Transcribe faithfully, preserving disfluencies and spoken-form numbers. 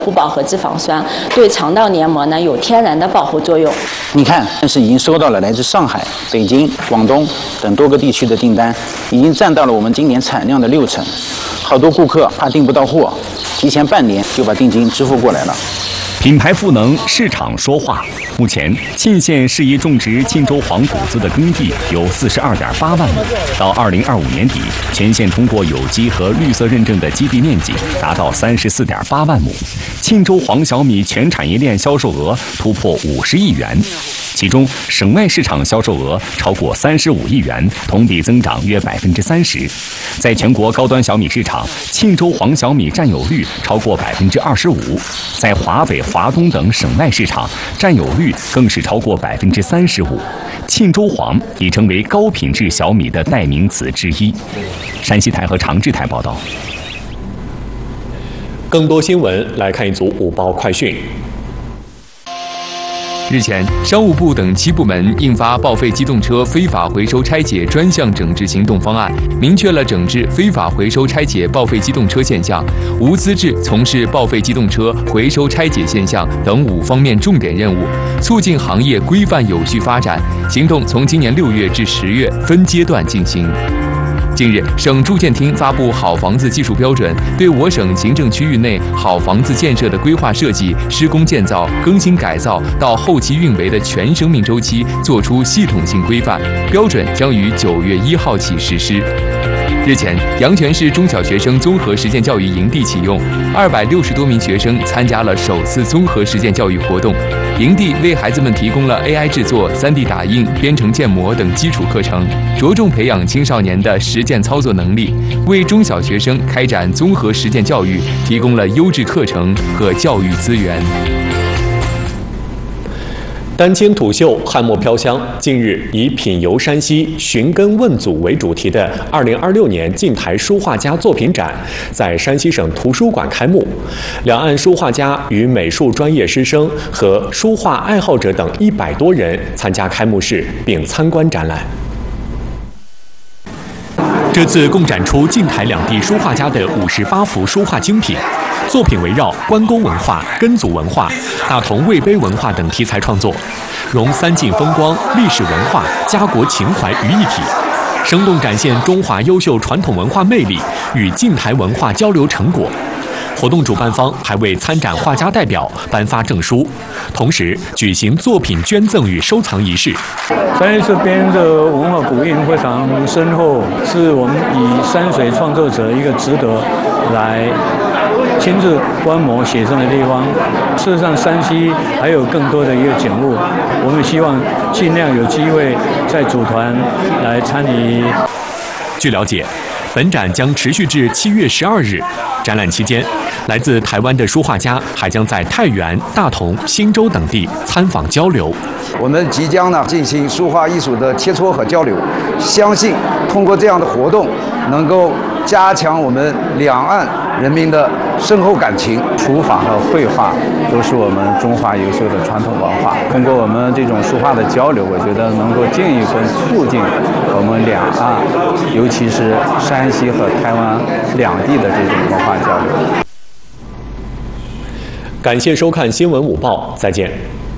不饱和脂肪酸对肠道黏膜呢有天然的保护作用。 你看，但是已经收到了来自上海、北京、广东等多个地区的订单，已经占到了我们今年产量的六成。好多顾客怕订不到货，提前半年就把定金支付过来了。 品牌赋能，市场说话。目前，沁县适宜种植沁州黄谷子的耕地有四十二点八万亩。到二零二五年底，全县通过有机和绿色认证的基地面积达到三十四点八万亩。沁州黄小米全产业链销售额突破五十亿元，其中省外市场销售额超过三十五亿元，同比增长约百分之三十。在全国高端小米市场，沁州黄小米占有率超过百分之二十五。在华北、华东等省外市场，占有率更是超过百分之三十五。沁州黄已成为高品质小米的代名词之一。山西台和长治台报道。 更多新闻来看一组午报快讯。 日前，商务部等七部门印发报废机动车非法回收拆解专项整治行动方案，明确了整治非法回收拆解报废机动车现象、无资质从事报废机动车回收拆解现象等五方面重点任务，促进行业规范有序发展。行动从今年六月至十月分阶段进行。近日，省住建厅发布好房子技术标准，对我省行政区域内好房子建设的规划设计、施工建造、更新改造到后期运维的全生命周期作出系统性规范，标准将于九月一号起实施。日前，阳泉市中小学生综合实践教育营地启用，二百六十多名学生参加了首次综合实践教育活动。营地为孩子们提供了 A I 制作、三 D 打印、编程建模等基础课程，着重培养青少年的实践操作能力，为中小学生开展综合实践教育提供了优质课程和教育资源。 丹青土秀，汉墨飘香。近日，以品游山西、寻根问祖为主题的二零二六年晋台书画家作品展在山西省图书馆开幕。两岸书画家与美术专业师生和书画爱好者等一百多人参加开幕式并参观展览。这次共展出晋台两地书画家的五十八幅书画精品。作品围绕关公文化、根祖文化、大同魏碑文化等题材创作，融三晋风光、历史文化、家国情怀于一体，生动展现中华优秀传统文化魅力与晋台文化交流成果。活动主办方还为参展画家代表颁发证书，同时举行作品捐赠与收藏仪式。 山西这边的文化古韵非常深厚，是我们以山水创作者一个值得来亲自观摩写生的地方。事实上，山西还有更多的一个景物，我们希望尽量有机会再组团来参与。 据了解，本展将持续至七月十二日。展览期间，来自台湾的书画家还将在太原、大同、新州等地参访交流。 我们即将呢进行书画艺术的切磋和交流，相信通过这样的活动，能够加强我们两岸人民的深厚感情。 书法和绘画都是我们中华优秀的传统文化，通过我们这种书画的交流，我觉得能够进一步促进我们两岸，尤其是山西和台湾两地的这种文化交流。 感谢收看新闻午报，再见。